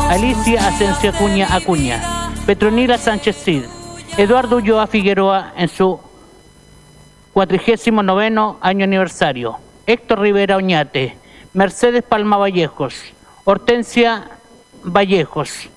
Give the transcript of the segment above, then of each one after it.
Alicia Asensio Acuña, Petronila Sánchez Cid, Eduardo Ulloa Figueroa en su 49º año aniversario, Héctor Rivera Oñate, Mercedes Palma Vallejos, Hortensia Vallejos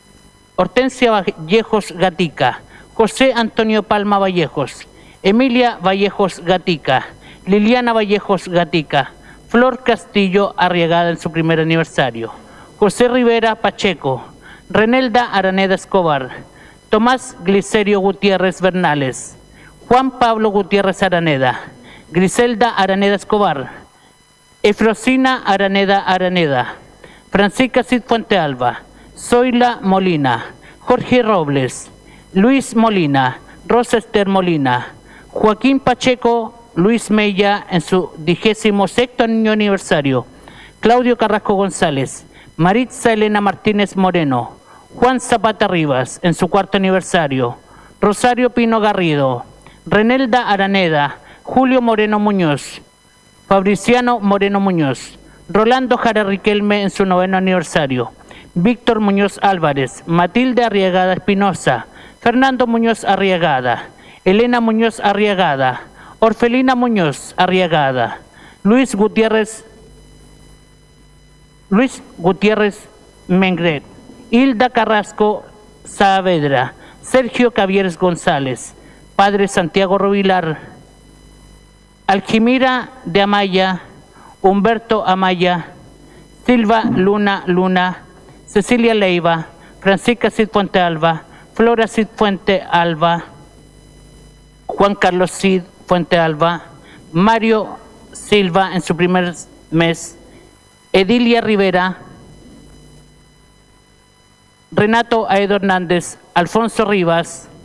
Gatica, José Antonio Palma Vallejos, Emilia Vallejos Gatica, Liliana Vallejos Gatica, Flor Castillo Arriagada en su primer aniversario, José Rivera Pacheco, Renelda Araneda Escobar, Tomás Glicerio Gutiérrez Bernales, Juan Pablo Gutiérrez Araneda, Griselda Araneda Escobar, Efrosina Araneda, Francisca Cid Fuentealba, Zoila Molina, Jorge Robles, Luis Molina, Rosa Ester Molina, Joaquín Pacheco, Luis Mella en su 26º año aniversario, Claudio Carrasco González, Maritza Elena Martínez Moreno, Juan Zapata Rivas en su 4º aniversario, Rosario Pino Garrido, Renelda Araneda, Julio Moreno Muñoz, Fabriciano Moreno Muñoz, Rolando Jara Riquelme en su 9º aniversario, Víctor Muñoz Álvarez, Matilde Arriagada Espinosa, Fernando Muñoz Arriagada, Elena Muñoz Arriagada, Orfelina Muñoz Arriagada, Luis Gutiérrez Mengret, Hilda Carrasco Saavedra, Sergio Cavieres González, Padre Santiago Rovilar, Alquimira de Amaya, Humberto Amaya, Silva Luna, Cecilia Leiva, Francisca Cid Fuentealba, Flora Cid Fuentealba, Juan Carlos Cid Fuentealba, Mario Silva en su primer mes, Edilia Rivera, Renato Aedo Hernández, Alfonso Rivas,